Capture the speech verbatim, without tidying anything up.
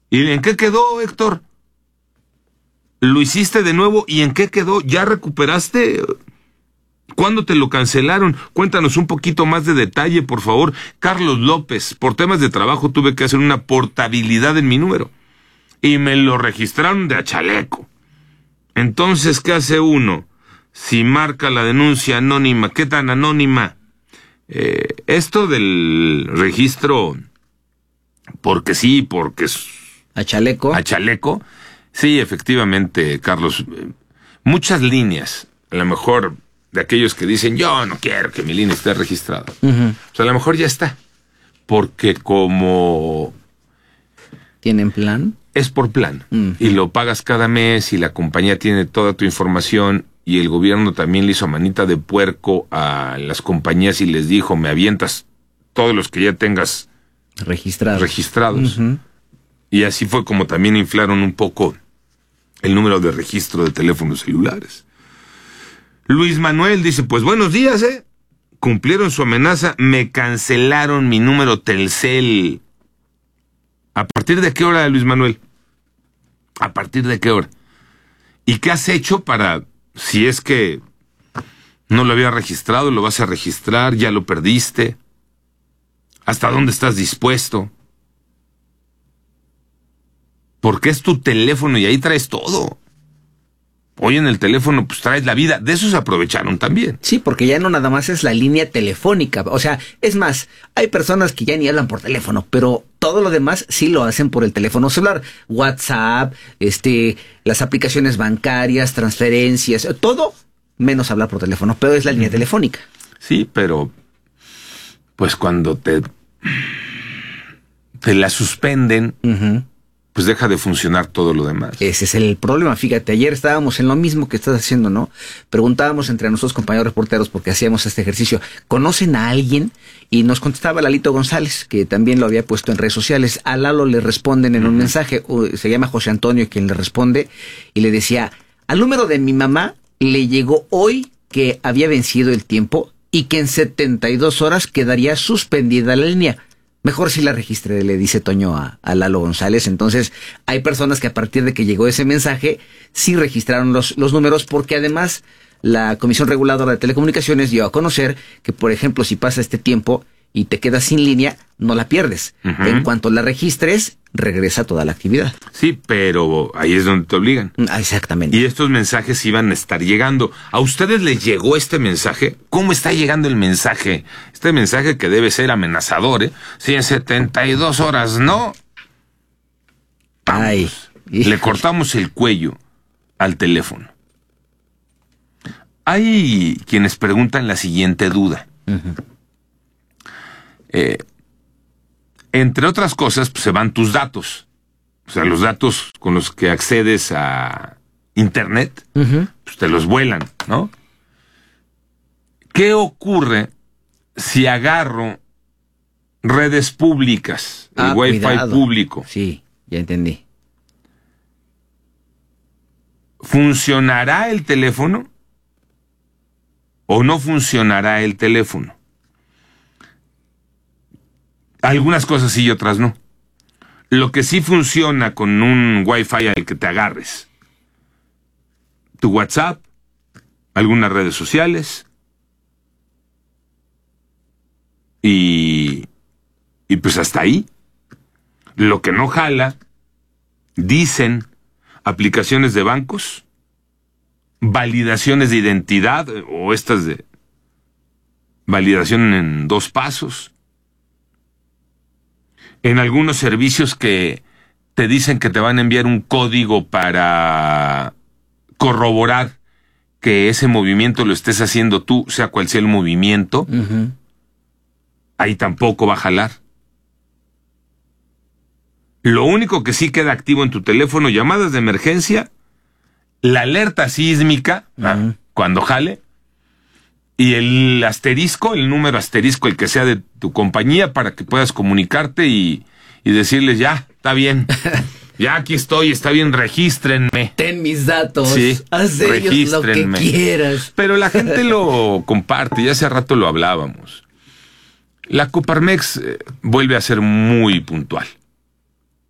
¿Y en qué quedó, Héctor? ¿Lo hiciste de nuevo y en qué quedó? ¿Ya recuperaste? ¿Cuándo te lo cancelaron? Cuéntanos un poquito más de detalle, por favor. Carlos López, por temas de trabajo tuve que hacer una portabilidad en mi número y me lo registraron de a chaleco. Entonces, ¿qué hace uno? Si marca la denuncia anónima, ¿qué tan anónima? Eh, esto del registro, porque sí, porque es... ¿A chaleco? A chaleco. Sí, efectivamente, Carlos. Muchas líneas, a lo mejor de aquellos que dicen, yo no quiero que mi línea esté registrada. Uh-huh. Pues a lo mejor ya está. Porque como... ¿Tienen plan? Es por plan. Uh-huh. Y lo pagas cada mes y la compañía tiene toda tu información y el gobierno también le hizo manita de puerco a las compañías y les dijo, me avientas todos los que ya tengas registrados. registrados. Uh-huh. Y así fue como también inflaron un poco el número de registro de teléfonos celulares. Luis Manuel dice, pues buenos días, ¿eh? Cumplieron su amenaza, me cancelaron mi número Telcel. ¿A partir de qué hora, Luis Manuel? ¿A partir de qué hora? ¿Y qué has hecho para, si es que no lo había registrado, lo vas a registrar, ya lo perdiste? ¿Hasta dónde estás dispuesto? Porque es tu teléfono y ahí traes todo. Hoy en el teléfono pues traes la vida. De eso se aprovecharon también. Sí, porque ya no nada más es la línea telefónica. O sea, es más, hay personas que ya ni hablan por teléfono, pero todo lo demás sí lo hacen por el teléfono celular. WhatsApp, este, las aplicaciones bancarias, transferencias, todo menos hablar por teléfono, pero es la línea uh-huh. telefónica. Sí, pero pues cuando te, te la suspenden... Uh-huh. pues deja de funcionar todo lo demás. Ese es el problema. Fíjate, ayer estábamos en lo mismo que estás haciendo, ¿no? Preguntábamos entre nosotros compañeros reporteros porque hacíamos este ejercicio. ¿Conocen a alguien? Y nos contestaba Lalito González, que también lo había puesto en redes sociales. A Lalo le responden en uh-huh. un mensaje, se llama José Antonio quien le responde, y le decía, al número de mi mamá le llegó hoy que había vencido el tiempo y que en setenta y dos horas quedaría suspendida la línea. Mejor si la registre, le dice Toño a, a Lalo González. Entonces, hay personas que a partir de que llegó ese mensaje, sí registraron los, los números, porque además la Comisión Reguladora de Telecomunicaciones dio a conocer que, por ejemplo, si pasa este tiempo y te quedas sin línea, no la pierdes. Uh-huh. En cuanto la registres, regresa toda la actividad. Sí, pero ahí es donde te obligan. Ah, exactamente. Y estos mensajes iban a estar llegando. ¿A ustedes les llegó este mensaje? ¿Cómo está llegando el mensaje? Este mensaje que debe ser amenazador, ¿eh? Si en setenta y dos horas no... Vamos, Ay. Le cortamos el cuello al teléfono. Hay quienes preguntan la siguiente duda. Uh-huh. Eh, entre otras cosas, pues, se van tus datos. O sea, los datos con los que accedes a Internet, uh-huh. pues te los vuelan, ¿no? ¿Qué ocurre si agarro redes públicas, el ah, Wi-Fi cuidado. Público? Sí, ya entendí. ¿Funcionará el teléfono o no funcionará el teléfono? Algunas cosas sí y otras no. Lo que sí funciona con un Wi-Fi al que te agarres: tu WhatsApp, algunas redes sociales y, y pues hasta ahí. Lo que no jala, dicen, aplicaciones de bancos, validaciones de identidad o estas de validación en dos pasos. En algunos servicios que te dicen que te van a enviar un código para corroborar que ese movimiento lo estés haciendo tú, sea cual sea el movimiento, uh-huh. ahí tampoco va a jalar. Lo único que sí queda activo en tu teléfono, llamadas de emergencia, la alerta sísmica, uh-huh. ah, cuando jale, y el asterisco, el número asterisco, el que sea de tu compañía, para que puedas comunicarte y, y decirles, ya, está bien, ya aquí estoy, está bien, regístrenme. Ten mis datos, sí, haz de ellos lo que quieras. Pero la gente lo comparte, y hace rato lo hablábamos. La Coparmex eh, vuelve a ser muy puntual.